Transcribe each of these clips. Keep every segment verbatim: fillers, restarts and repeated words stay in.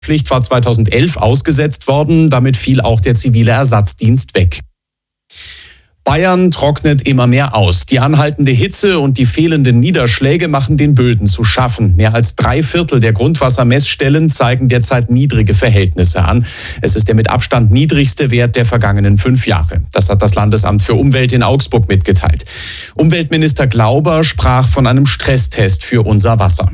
Pflicht war zweitausendelf ausgesetzt worden, damit fiel auch der zivile Ersatzdienst weg. Bayern trocknet immer mehr aus. Die anhaltende Hitze und die fehlenden Niederschläge machen den Böden zu schaffen. Mehr als drei Viertel der Grundwassermessstellen zeigen derzeit niedrige Verhältnisse an. Es ist der mit Abstand niedrigste Wert der vergangenen fünf Jahre. Das hat das Landesamt für Umwelt in Augsburg mitgeteilt. Umweltminister Glauber sprach von einem Stresstest für unser Wasser.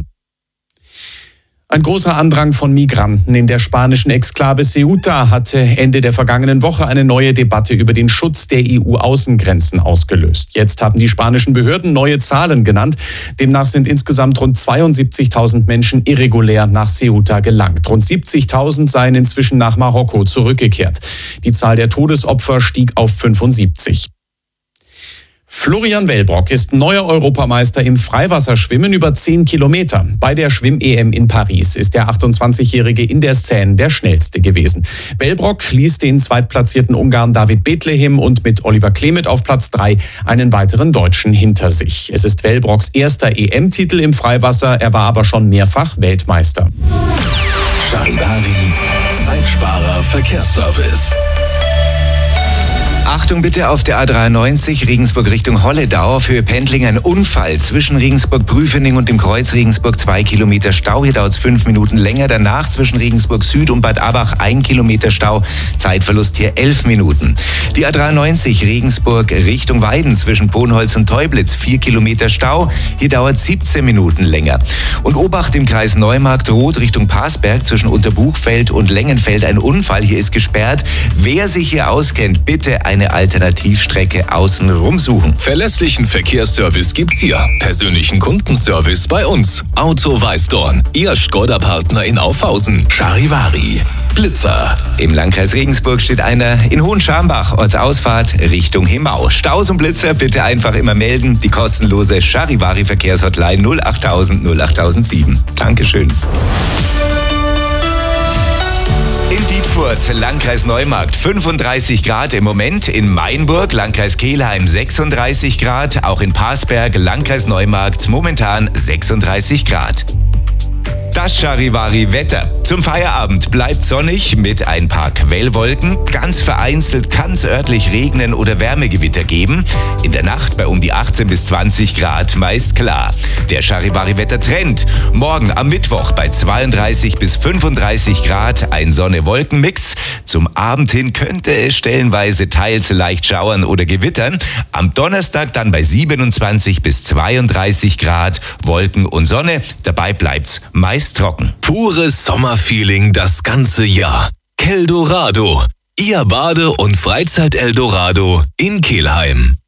Ein großer Andrang von Migranten in der spanischen Exklave Ceuta hatte Ende der vergangenen Woche eine neue Debatte über den Schutz der E U-Außengrenzen ausgelöst. Jetzt haben die spanischen Behörden neue Zahlen genannt. Demnach sind insgesamt rund zweiundsiebzigtausend Menschen irregulär nach Ceuta gelangt. Rund siebzigtausend seien inzwischen nach Marokko zurückgekehrt. Die Zahl der Todesopfer stieg auf fünfundsiebzig. Florian Wellbrock ist neuer Europameister im Freiwasserschwimmen über zehn Kilometer. Bei der Schwimm-E M in Paris ist der achtundzwanzigjährige in der Seine der schnellste gewesen. Wellbrock ließ den zweitplatzierten Ungarn David Bethlehem und mit Oliver Klemet auf Platz drei einen weiteren Deutschen hinter sich. Es ist Wellbrocks erster E M-Titel im Freiwasser, er war aber schon mehrfach Weltmeister. Charivari, Zeitsparer Verkehrsservice. Achtung bitte auf der A dreiundneunzig Regensburg Richtung Holledau. Auf Höhe Pendling ein Unfall zwischen Regensburg-Prüfening und dem Kreuz Regensburg. Zwei Kilometer Stau. Hier dauert es fünf Minuten länger. Danach zwischen Regensburg Süd und Bad Abach ein Kilometer Stau. Zeitverlust hier elf Minuten. Die A dreiundneunzig Regensburg Richtung Weiden zwischen Ponholz und Teublitz. Vier Kilometer Stau. Hier dauert siebzehn Minuten länger. Und Obacht im Kreis Neumarkt Rot Richtung Parsberg zwischen Unterbuchfeld und Lengenfeld ein Unfall. Hier ist gesperrt. Wer sich hier auskennt, bitte ein eine Alternativstrecke außenrum suchen. Verlässlichen Verkehrsservice gibt's hier. Persönlichen Kundenservice bei uns. Auto Weißdorn. Ihr Skoda-Partner in Aufhausen. Charivari. Blitzer. Im Landkreis Regensburg steht einer in Hohenschambach, Ortsausfahrt Richtung Hemau. Staus und Blitzer bitte einfach immer melden. Die kostenlose Charivari Verkehrshotline null achttausend null achttausendsieben. Dankeschön. In Dietfurt, Landkreis Neumarkt, fünfunddreißig Grad im Moment. In Mainburg, Landkreis Kelheim, sechsunddreißig Grad. Auch in Parsberg, Landkreis Neumarkt, momentan sechsunddreißig Grad. Das Charivari-Wetter. Zum Feierabend bleibt sonnig mit ein paar Quellwolken. Ganz vereinzelt kann es örtlich regnen oder Wärmegewitter geben. In der Nacht bei um die achtzehn bis zwanzig Grad meist klar. Der Charivari-Wetter-Trend. Morgen am Mittwoch bei zweiunddreißig bis fünfunddreißig Grad ein Sonne-Wolken-Mix. Zum Abend hin könnte es stellenweise teils leicht schauern oder gewittern. Am Donnerstag dann bei siebenundzwanzig bis zweiunddreißig Grad Wolken und Sonne. Dabei bleibt's meist trocken. Pures Sommerfeeling das ganze Jahr. Keldorado. Ihr Bade- und Freizeit-Eldorado in Kelheim.